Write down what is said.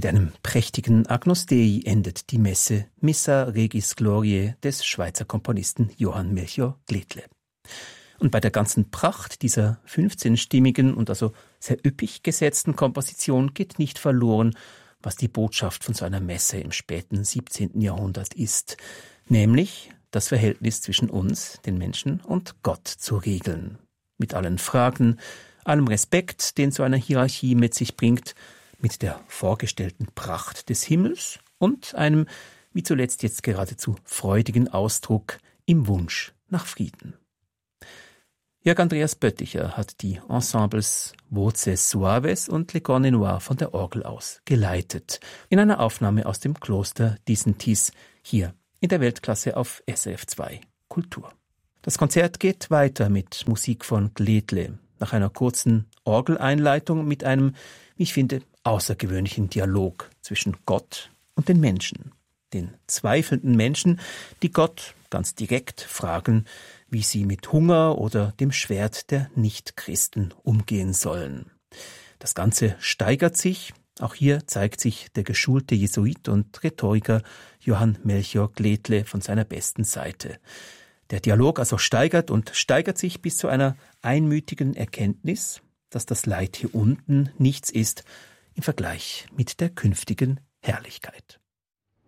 Mit einem prächtigen Agnus Dei endet die Messe Missa Regis Gloriae des Schweizer Komponisten Johann Melchior Gledle. Und bei der ganzen Pracht dieser 15-stimmigen und also sehr üppig gesetzten Komposition geht nicht verloren, was die Botschaft von so einer Messe im späten 17. Jahrhundert ist, nämlich das Verhältnis zwischen uns, den Menschen, und Gott zu regeln. Mit allen Fragen, allem Respekt, den so eine Hierarchie mit sich bringt, mit der vorgestellten Pracht des Himmels und einem, wie zuletzt jetzt geradezu freudigen Ausdruck im Wunsch nach Frieden. Jörg Andreas Bötticher hat die Ensembles Voces Suaves und Le Cornet Noir von der Orgel aus geleitet, in einer Aufnahme aus dem Kloster Disentis, hier in der Weltklasse auf SRF 2 Kultur. Das Konzert geht weiter mit Musik von Gledle, nach einer kurzen Orgeleinleitung mit einem, wie ich finde, außergewöhnlichen Dialog zwischen Gott und den Menschen. Den zweifelnden Menschen, die Gott ganz direkt fragen, wie sie mit Hunger oder dem Schwert der Nichtchristen umgehen sollen. Das Ganze steigert sich. Auch hier zeigt sich der geschulte Jesuit und Rhetoriker Johann Melchior Gledle von seiner besten Seite. Der Dialog also steigert sich bis zu einer einmütigen Erkenntnis, dass das Leid hier unten nichts ist im Vergleich mit der künftigen Herrlichkeit.